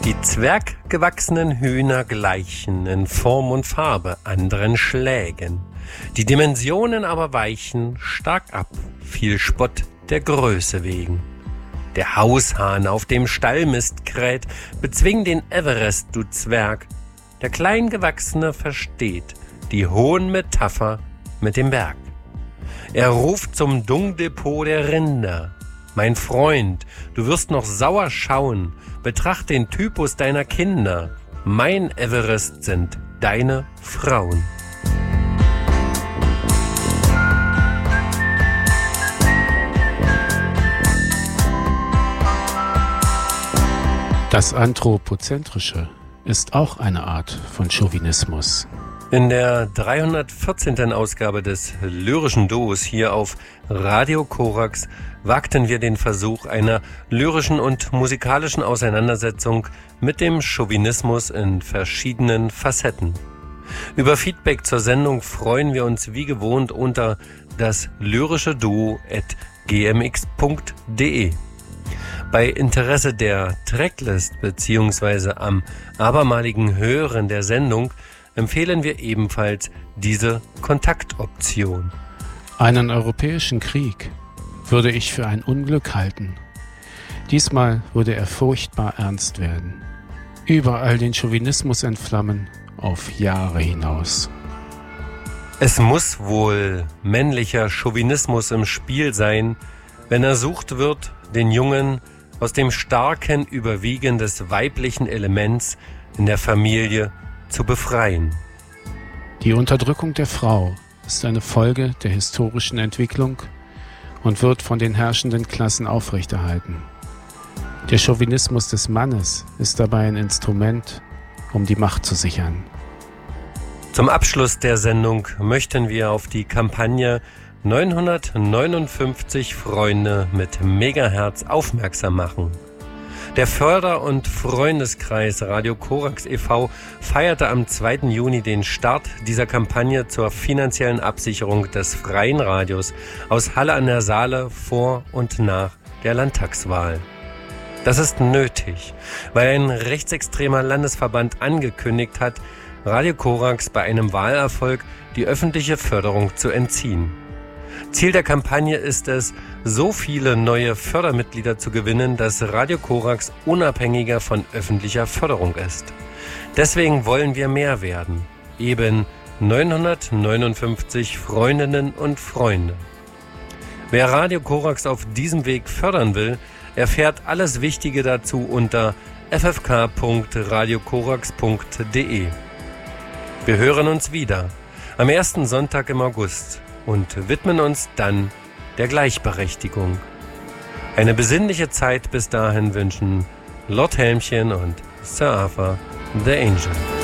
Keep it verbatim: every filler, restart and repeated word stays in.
Die zwerggewachsenen Hühner gleichen in Form und Farbe anderen Schlägen. Die Dimensionen aber weichen stark ab, viel Spott der Größe wegen. Der Haushahn auf dem Stallmist kräht, bezwing den Everest, du Zwerg. Der Kleingewachsene versteht die hohen Metapher mit dem Berg. Er ruft zum Dungdepot der Rinder. Mein Freund, du wirst noch sauer schauen, betracht den Typus deiner Kinder. Mein Everest sind deine Frauen. Das Anthropozentrische ist auch eine Art von Chauvinismus. In der dreihundertvierzehnten Ausgabe des lyrischen Duos hier auf Radio Korax wagten wir den Versuch einer lyrischen und musikalischen Auseinandersetzung mit dem Chauvinismus in verschiedenen Facetten. Über Feedback zur Sendung freuen wir uns wie gewohnt unter das lyrische Duo at g m x punkt d e. Bei Interesse der Tracklist bzw. am abermaligen Hören der Sendung empfehlen wir ebenfalls diese Kontaktoption. Einen europäischen Krieg würde ich für ein Unglück halten. Diesmal würde er furchtbar ernst werden. Überall den Chauvinismus entflammen, auf Jahre hinaus. Es muss wohl männlicher Chauvinismus im Spiel sein, wenn ersucht wird, den Jungen aus dem starken Überwiegen des weiblichen Elements in der Familie zu befreien. Die Unterdrückung der Frau ist eine Folge der historischen Entwicklung und wird von den herrschenden Klassen aufrechterhalten. Der Chauvinismus des Mannes ist dabei ein Instrument, um die Macht zu sichern. Zum Abschluss der Sendung möchten wir auf die Kampagne neunhundertneunundfünfzig Freunde mit Megahertz aufmerksam machen. Der Förder- und Freundeskreis Radio Korax e V feierte am zweiten Juni den Start dieser Kampagne zur finanziellen Absicherung des freien Radios aus Halle an der Saale vor und nach der Landtagswahl. Das ist nötig, weil ein rechtsextremer Landesverband angekündigt hat, Radio Korax bei einem Wahlerfolg die öffentliche Förderung zu entziehen. Ziel der Kampagne ist es, so viele neue Fördermitglieder zu gewinnen, dass Radio Korax unabhängiger von öffentlicher Förderung ist. Deswegen wollen wir mehr werden. Eben neunhundertneunundfünfzig Freundinnen und Freunde. Wer Radio Korax auf diesem Weg fördern will, erfährt alles Wichtige dazu unter f f k punkt radio korax punkt d e. Wir hören uns wieder am ersten Sonntag im August und widmen uns dann der Gleichberechtigung. Eine besinnliche Zeit bis dahin wünschen Lord Helmchen und Sir Arthur the Angel.